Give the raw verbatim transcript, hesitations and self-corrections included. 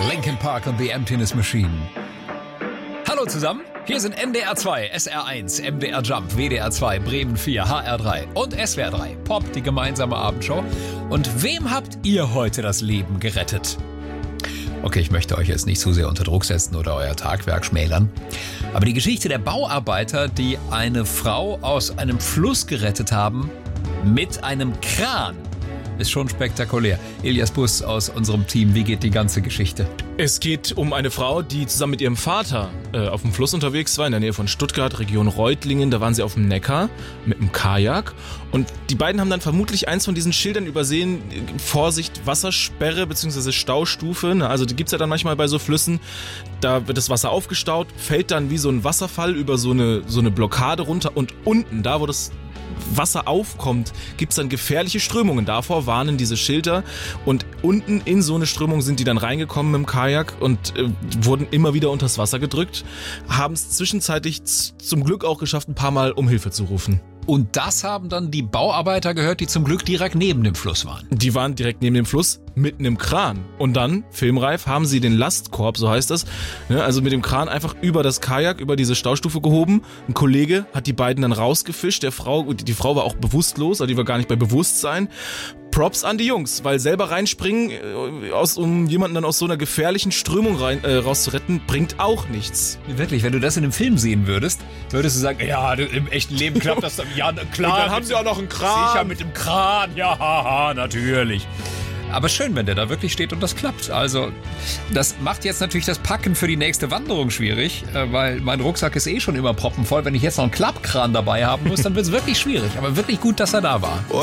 Linkin Park und The Emptiness Machine. Hallo zusammen, hier sind N D R zwei, S R eins, M D R Jump, W D R zwei, Bremen vier, H R drei und S W R drei. Pop, die gemeinsame Abendshow. Und wem habt ihr heute das Leben gerettet? Okay, ich möchte euch jetzt nicht zu sehr unter Druck setzen oder euer Tagwerk schmälern. Aber die Geschichte der Bauarbeiter, die eine Frau aus einem Fluss gerettet haben mit einem Kran, ist schon spektakulär. Elias Bus aus unserem Team, wie geht die ganze Geschichte? Es geht um eine Frau, die zusammen mit ihrem Vater äh, auf dem Fluss unterwegs war, in der Nähe von Stuttgart, Region Reutlingen. Da waren sie auf dem Neckar mit einem Kajak. Und die beiden haben dann vermutlich eins von diesen Schildern übersehen, Vorsicht, Wassersperre bzw. Staustufe. Also die gibt's ja dann manchmal bei so Flüssen. Da wird das Wasser aufgestaut, fällt dann wie so ein Wasserfall über so eine, so eine Blockade runter. Und unten, da wo das Wasser aufkommt, gibt's dann gefährliche Strömungen. Davor warnen diese Schilder. Und unten in so eine Strömung sind die dann reingekommen mit dem Kajak und äh, wurden immer wieder unters Wasser gedrückt, haben es zwischenzeitlich z- zum Glück auch geschafft, ein paar Mal um Hilfe zu rufen. Und das haben dann die Bauarbeiter gehört, die zum Glück direkt neben dem Fluss waren. Die waren direkt neben dem Fluss mit einem Kran. Und dann, filmreif, haben sie den Lastkorb, so heißt das, ne, also mit dem Kran einfach über das Kajak, über diese Staustufe gehoben. Ein Kollege hat die beiden dann rausgefischt. Der Frau, die Frau war auch bewusstlos, also die war gar nicht bei Bewusstsein. Props an die Jungs, weil selber reinspringen, aus, um jemanden dann aus so einer gefährlichen Strömung rein, äh, rauszuretten, bringt auch nichts. Wirklich, wenn du das in einem Film sehen würdest, würdest du sagen, ja, im echten Leben klappt das dann, ja, klar. Und dann haben sie auch noch einen Kran. Sicher, mit dem Kran, ja, haha, natürlich. Aber schön, wenn der da wirklich steht und das klappt. Also, das macht jetzt natürlich das Packen für die nächste Wanderung schwierig, weil mein Rucksack ist eh schon immer proppenvoll. Wenn ich jetzt noch einen Klappkran dabei haben muss, dann wird es wirklich schwierig. Aber wirklich gut, dass er da war.